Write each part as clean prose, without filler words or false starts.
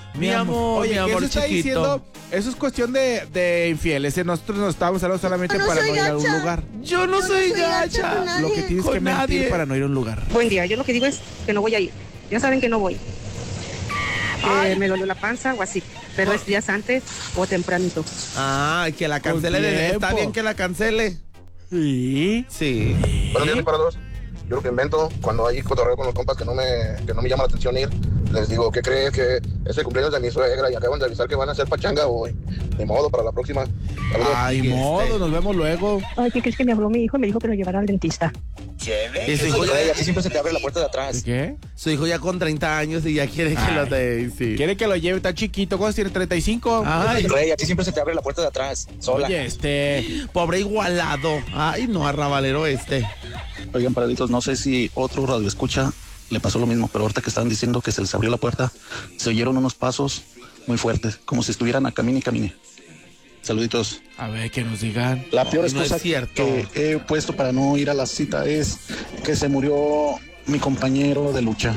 Mi amor, Oye, mi amor ¿qué se está chiquito. diciendo? Eso es cuestión de infieles. Nosotros nos estábamos hablando solamente No para soy no ir a un gacha. lugar. Yo no soy gacha. con nadie. Lo que tienes Con que mentir nadie. para no ir a un lugar. Buen día, yo lo que digo es que no voy a ir. Ya saben que no voy. Que me dolió la panza o así. Pero es días antes o tempranito. Ay, que la cancele. Con Está tiempo. bien que la cancele. Sí. Sí. Buenos días, mis parados. Yo lo que invento cuando hay cotorreo con los compas que no me llama la atención ir, les digo, ¿qué crees que es el cumpleaños de mi suegra y acaban de avisar que van a hacer pachanga hoy? De modo, para la próxima. Saludos. Ay, modo, nos vemos luego. Ay, ¿qué crees que me habló mi hijo y me dijo que lo llevara al dentista? Y su hijo, Rey, a ti siempre se te abre la puerta de atrás. ¿Qué? su hijo ya con 30 años y ya quiere que Ay. lo dé. Sí. Quiere que lo lleve, está chiquito. ¿Cuántos tiene? 35. Ay, Rey, a ti siempre se te abre la puerta de atrás, sola. Oye, pobre igualado. Ay, no, arrabalero este. Oigan, paraditos, no sé si otro radio escucha le pasó lo mismo, pero ahorita que estaban diciendo que se les abrió la puerta, se oyeron unos pasos muy fuertes, como si estuvieran a camine y camine. Saluditos. a ver, que nos digan. La peor No excusa es cierto. que he puesto para no ir a la cita es que se murió mi compañero de lucha.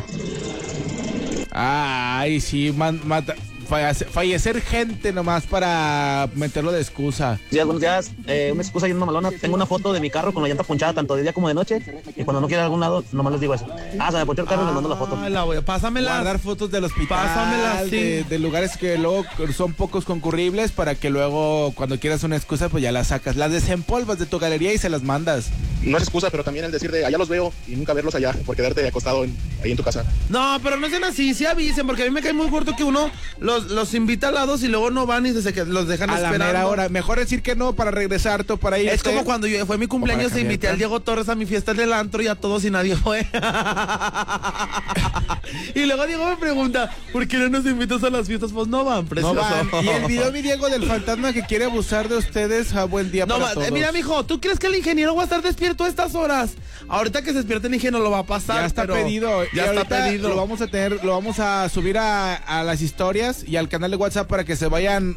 Ay, sí, fallecer gente nomás para meterlo de excusa. Buenos días. Una excusa y una malona. Tengo una foto de mi carro con la llanta ponchada tanto de día como de noche. Y cuando no quiero ir a algún lado, nomás les digo eso. Se me ponchó el carro y les mando la foto. Ay, la voy a... Pásamela. Guardar fotos del hospital, Pásamela, sí. de lugares que luego son pocos concurribles para que luego cuando quieras una excusa pues ya las sacas, las desempolvas de tu galería y se las mandas. No es excusa, pero también el decir de allá los veo y nunca verlos allá por quedarte acostado ahí en tu casa. No, pero no sean así, sí avisen, porque a mí me cae muy corto que uno los invita al lado y luego no van y los dejan A la esperando. mera hora, mejor decir que no para regresarte o para irte. Es como cuando fue mi cumpleaños para e invité al cambiarte. Diego Torres a mi fiesta del antro y a todos y nadie fue. Y luego Diego me pregunta, ¿por qué no nos invitas a las fiestas? Pues no van, No precioso. van. Y el video, mi Diego, del fantasma que quiere abusar de ustedes, buen día No, para todos. mira, mijo, ¿tú crees que el ingeniero va a estar despierto a estas horas? Ahorita que se despierte el ingeniero lo va a pasar. Ya está pero pedido. Ya Y está ahorita pedido. lo vamos a subir a las historias y al canal de WhatsApp para que se vayan